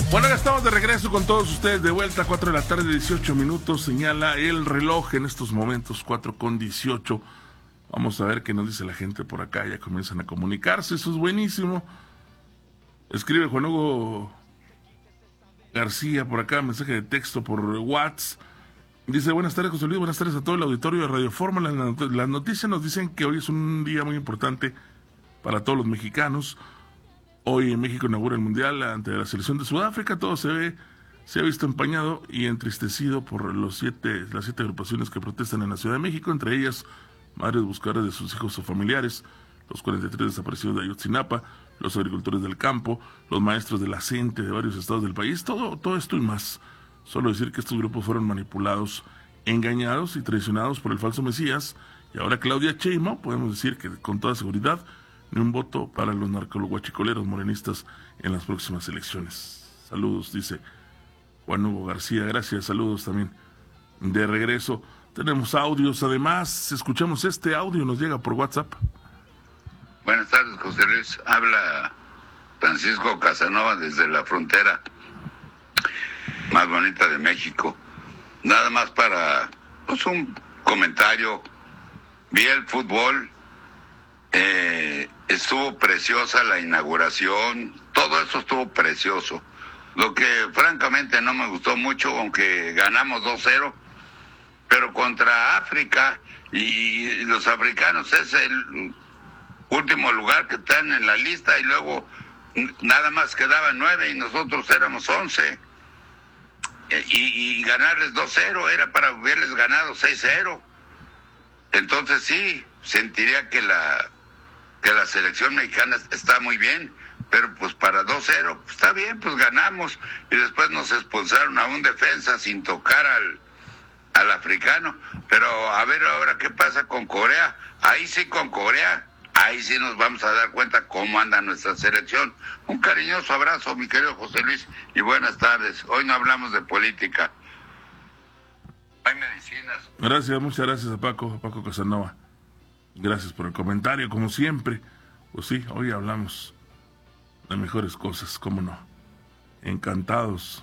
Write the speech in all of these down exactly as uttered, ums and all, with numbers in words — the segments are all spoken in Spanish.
Bueno, ya estamos de regreso con todos ustedes, de vuelta, cuatro de la tarde, dieciocho minutos, señala el reloj en estos momentos, cuatro con dieciocho. Vamos a ver qué nos dice la gente por acá, ya comienzan a comunicarse, eso es buenísimo. Escribe Juan Hugo García por acá, mensaje de texto por WhatsApp. Dice, buenas tardes, José Luis, buenas tardes a todo el auditorio de Radio Fórmula. Las noticias nos dicen que hoy es un día muy importante para todos los mexicanos. Hoy en México inaugura el Mundial ante la selección de Sudáfrica. Todo se ve, se ha visto empañado y entristecido por los siete, las siete agrupaciones que protestan en la Ciudad de México, entre ellas madres buscadoras de sus hijos o familiares, los cuarenta y tres desaparecidos de Ayotzinapa, los agricultores del campo, los maestros de la C E N T E de varios estados del país, todo, todo esto y más. Solo decir que estos grupos fueron manipulados, engañados y traicionados por el falso Mesías, y ahora Claudia Sheinbaum, podemos decir que con toda seguridad, ni un voto para los narcoguachicoleros morenistas en las próximas elecciones. Saludos, dice Juan Hugo García, gracias, saludos también. De regreso, tenemos audios, además, escuchamos este audio, nos llega por WhatsApp. Buenas tardes, José Luis, habla Francisco Casanova desde la frontera más bonita de México. Nada más para, pues, un comentario. Vi el fútbol, eh, estuvo preciosa la inauguración, todo eso estuvo precioso. Lo que francamente no me gustó mucho, aunque ganamos dos cero, pero contra África, y los africanos es el último lugar que están en la lista, y luego nada más quedaban nueve y nosotros éramos once. Y, y ganarles dos cero era para haberles ganado seis cero. Entonces sí, sentiría que la que la selección mexicana está muy bien, pero pues para dos cero, pues está bien, pues ganamos. Y después nos expulsaron a un defensa sin tocar al, al africano. Pero a ver ahora qué pasa con Corea. Ahí sí, con Corea, ahí sí nos vamos a dar cuenta cómo anda nuestra selección. Un cariñoso abrazo, mi querido José Luis, y buenas tardes. Hoy no hablamos de política. Hay medicinas. Gracias, muchas gracias a Paco, a Paco Casanova. Gracias por el comentario, como siempre. Pues sí, hoy hablamos de mejores cosas, cómo no. Encantados.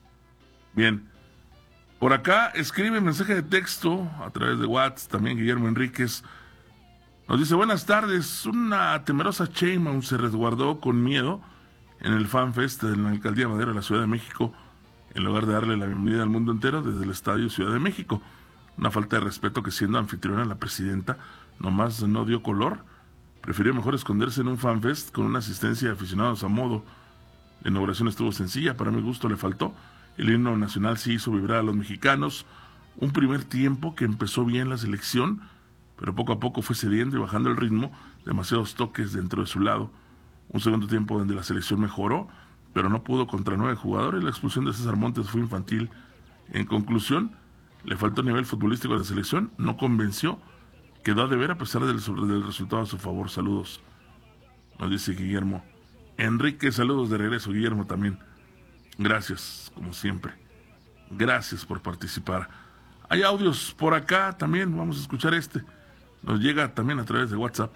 Bien. Por acá escribe mensaje de texto a través de WhatsApp, también Guillermo Enríquez. Nos dice, buenas tardes, una temerosa Sheinbaum se resguardó con miedo en el FanFest de la Alcaldía Madero de la Ciudad de México, en lugar de darle la bienvenida al mundo entero desde el Estadio Ciudad de México. Una falta de respeto que, siendo anfitriona, la presidenta nomás no dio color. Prefirió mejor esconderse en un FanFest con una asistencia de aficionados a modo. La inauguración estuvo sencilla, para mi gusto le faltó. El himno nacional sí hizo vibrar a los mexicanos. Un primer tiempo que empezó bien la selección, pero poco a poco fue cediendo y bajando el ritmo, demasiados toques dentro de su lado. Un segundo tiempo donde la selección mejoró, pero no pudo contra nueve jugadores. La expulsión de César Montes fue infantil. En conclusión, le faltó nivel futbolístico a la selección, no convenció, quedó a deber a pesar del, del resultado a su favor. Saludos, nos dice Guillermo Enrique, saludos de regreso, Guillermo, también. Gracias, como siempre. Gracias por participar. Hay audios por acá también, vamos a escuchar este. Nos llega también a través de WhatsApp.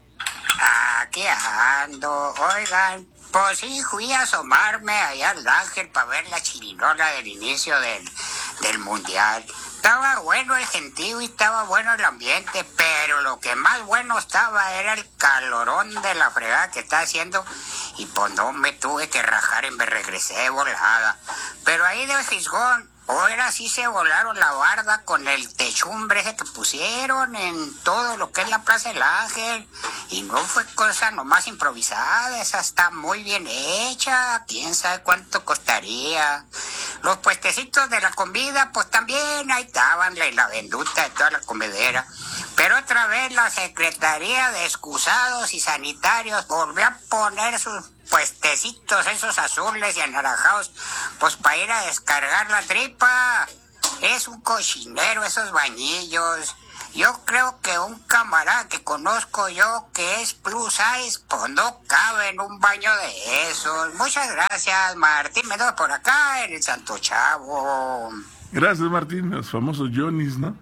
Aquí ando, oigan, pues sí, fui a asomarme allá al Ángel para ver la chirinola del inicio del, del Mundial. Estaba bueno el gentío y estaba bueno el ambiente, pero lo que más bueno estaba era el calorón de la fregada que está haciendo, y pues no me tuve que rajar y me regresé volada. Pero ahí de Fisgón, ahora sí se volaron la barda con el techumbre ese que pusieron en todo lo que es la Plaza del Ángel. Y no fue cosa nomás improvisada, esa está muy bien hecha, quién sabe cuánto costaría. Los puestecitos de la comida, pues también ahí estaban, la, la venduta de toda la comedera. Pero otra vez la Secretaría de Excusados y Sanitarios volvió a poner sus puestecitos esos azules y anaranjados, pues para ir a descargar la tripa. Es un cochinero esos bañillos. Yo creo que un camarada que conozco yo que es plus size, pues no cabe en un baño de esos. Muchas gracias, Martín Mendoza, por acá en el Santo Chavo. Gracias, Martín, los famosos Johnny's, ¿no?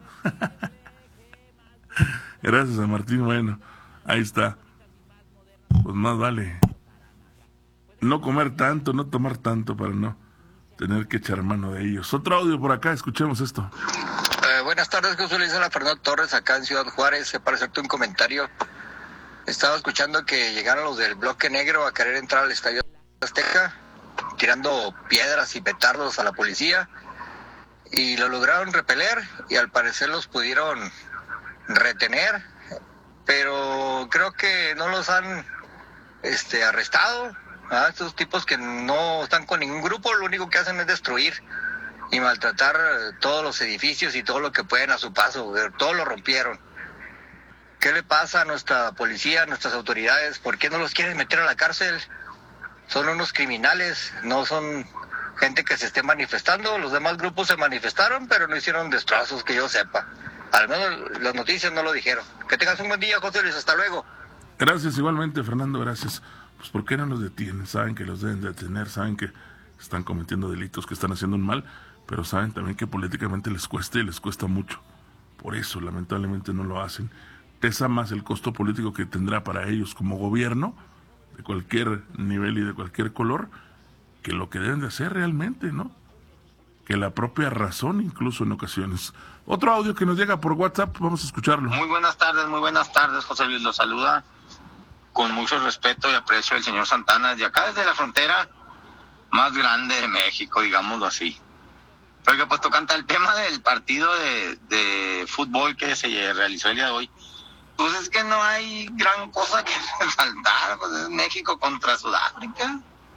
Gracias a Martín, bueno, ahí está. Pues más vale no comer tanto, no tomar tanto para no tener que echar mano de ellos. Otro audio por acá, escuchemos esto. Eh, buenas tardes, José Luis, a Fernando Torres, acá en Ciudad Juárez, para hacerte un comentario. Estaba escuchando que llegaron los del Bloque Negro a querer entrar al Estadio Azteca, tirando piedras y petardos a la policía, y lo lograron repeler, y al parecer los pudieron retener, pero creo que no los han este, arrestado. ¿Ah? Estos tipos que no están con ningún grupo, lo único que hacen es destruir y maltratar todos los edificios y todo lo que pueden a su paso. Todo lo rompieron. ¿Qué le pasa a nuestra policía, a nuestras autoridades? ¿Por qué no los quieren meter a la cárcel? Son unos criminales, no son gente que se esté manifestando. Los demás grupos se manifestaron, pero no hicieron destrozos que yo sepa. Al menos las noticias no lo dijeron. Que tengas un buen día, José Luis. Hasta luego. Gracias, igualmente, Fernando, gracias. Pues ¿por qué no los detienen? Saben que los deben detener, saben que están cometiendo delitos, que están haciendo un mal, pero saben también que políticamente les cuesta y les cuesta mucho. Por eso, lamentablemente, no lo hacen. Pesa más el costo político que tendrá para ellos como gobierno, de cualquier nivel y de cualquier color, que lo que deben de hacer realmente, ¿no? Que la propia razón, incluso en ocasiones. Otro audio que nos llega por WhatsApp, vamos a escucharlo. Muy buenas tardes, muy buenas tardes, José Luis, lo saluda con mucho respeto y aprecio el señor Santana, de acá desde la frontera más grande de México, digámoslo así. Oiga, pues tocante al tema del partido de, de fútbol que se realizó el día de hoy, pues es que no hay gran cosa que resaltar, pues es México contra Sudáfrica.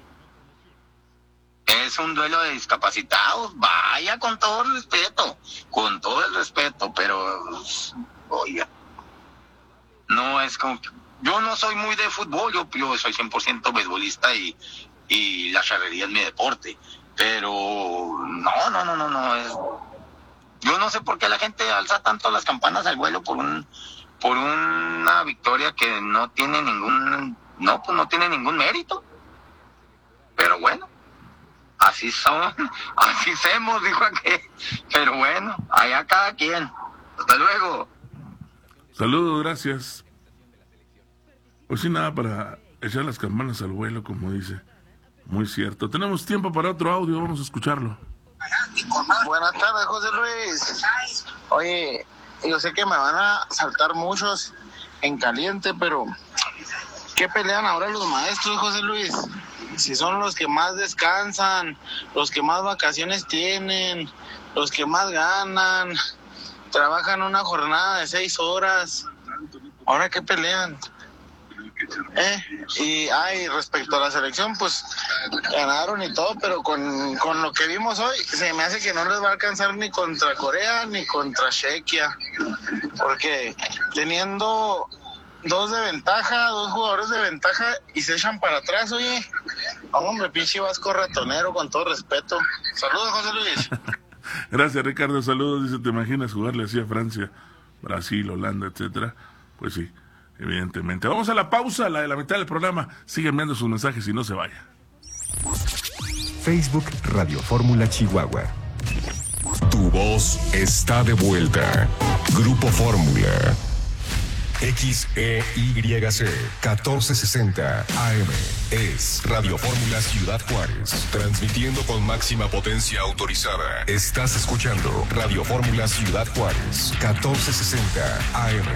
Es un duelo de discapacitados, vaya, con todo el respeto, con todo el respeto, pero, oiga, no es como que... Yo no soy muy de fútbol, yo, yo soy cien por ciento beisbolista y, y la charrería es mi deporte, pero no, no, no, no, no, es... Yo no sé por qué la gente alza tanto las campanas al vuelo por un por una victoria que no tiene ningún, no, pues no tiene ningún mérito, pero bueno. Así son, así somos, dijo aquel. Pero bueno, allá cada quien. Hasta luego. Saludos, gracias. Pues sin nada para echar las campanas al vuelo, como dice. Muy cierto. Tenemos tiempo para otro audio, vamos a escucharlo. Buenas tardes, José Luis. Oye, yo sé que me van a saltar muchos en caliente, pero ¿qué pelean ahora los maestros, José Luis? Si son los que más descansan, los que más vacaciones tienen, los que más ganan, trabajan una jornada de seis horas. ¿Ahora qué pelean? Eh, y ay, respecto a la selección, pues ganaron y todo, pero con, con lo que vimos hoy, se me hace que no les va a alcanzar ni contra Corea ni contra Chequia, porque teniendo dos de ventaja, dos jugadores de ventaja y se echan para atrás, oye. Hombre, pinche Vasco ratonero, con todo respeto. Saludos, José Luis. Gracias, Ricardo, saludos. Dice, ¿te imaginas jugarle así a Francia, Brasil, Holanda, etcétera? Pues sí, evidentemente. Vamos a la pausa, la de la mitad del programa. Sigan enviando sus mensajes y no se vaya. Facebook Radio Fórmula Chihuahua. Tu voz está de vuelta. Grupo Fórmula. X E Y C catorce sesenta A M es Radio Fórmula Ciudad Juárez, transmitiendo con máxima potencia autorizada. Estás escuchando Radio Fórmula Ciudad Juárez, catorce sesenta A M.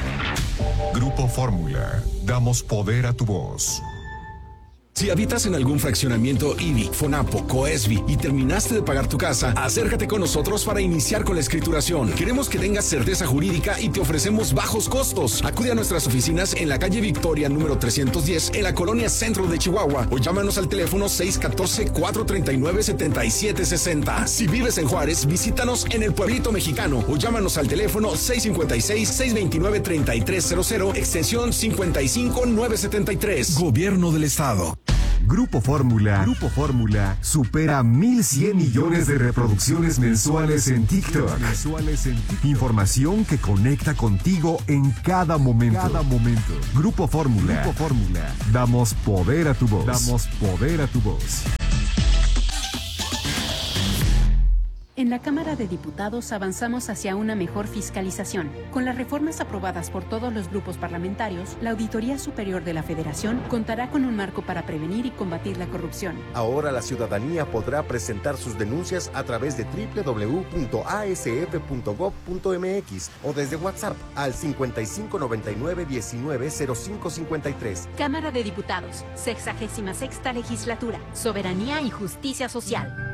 Grupo Fórmula, damos poder a tu voz. Si habitas en algún fraccionamiento I B I, FONAPO, COESBI y terminaste de pagar tu casa, acércate con nosotros para iniciar con la escrituración. Queremos que tengas certeza jurídica y te ofrecemos bajos costos. Acude a nuestras oficinas en la calle Victoria número trescientos diez en la colonia Centro de Chihuahua o llámanos al teléfono seis uno cuatro, cuatro tres nueve, siete siete seis cero. Si vives en Juárez, visítanos en el Pueblito Mexicano o llámanos al teléfono seis cinco seis, seis dos nueve, tres tres cero cero, extensión cincuenta y cinco nueve setenta y tres. Gobierno del Estado. Grupo Fórmula, Grupo Fórmula supera mil cien millones de reproducciones mensuales en TikTok. Mensuales en TikTok. Información que conecta contigo en cada momento. Cada momento. Grupo Fórmula. Grupo Fórmula. Damos poder a tu voz. Damos poder a tu voz. En la Cámara de Diputados avanzamos hacia una mejor fiscalización. Con las reformas aprobadas por todos los grupos parlamentarios, la Auditoría Superior de la Federación contará con un marco para prevenir y combatir la corrupción. Ahora la ciudadanía podrá presentar sus denuncias a través de doble u doble u doble u punto a s f punto gob punto m x o desde WhatsApp al cincuenta y cinco noventa y nueve diecinueve cero cinco cincuenta y tres. Cámara de Diputados, sexagésima sexta Legislatura, Soberanía y Justicia Social.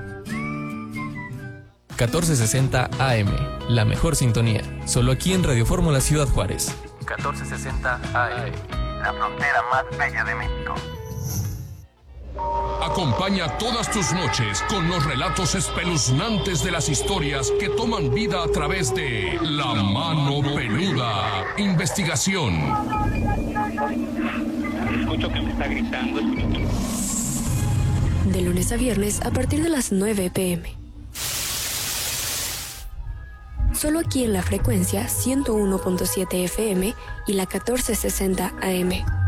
catorce sesenta A M, la mejor sintonía, solo aquí en Radio Fórmula Ciudad Juárez. catorce sesenta A M, la frontera más bella de México. Acompaña todas tus noches con los relatos espeluznantes de las historias que toman vida a través de La Mano Peluda. Investigación. Escucho que me está gritando. De lunes a viernes a partir de las nueve pe eme. Solo aquí en la frecuencia ciento uno punto siete efe eme y la catorce sesenta A M.